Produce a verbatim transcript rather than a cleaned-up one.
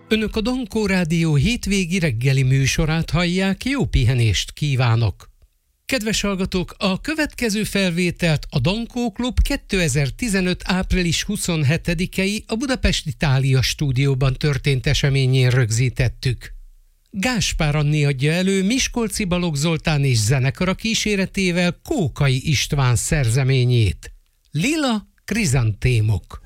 Önök a Dankó Rádió hétvégi reggeli műsorát hallják, jó pihenést kívánok! Kedves hallgatók, a következő felvételt a Dankó Klub kétezer-tizenöt. április huszonhetedikei a Budapesti Thália stúdióban történt eseményén rögzítettük. Gáspár Anni adja elő Miskolci Balogh Zoltán és zenekara kíséretével Kókai István szerzeményét. Lila krizantémok.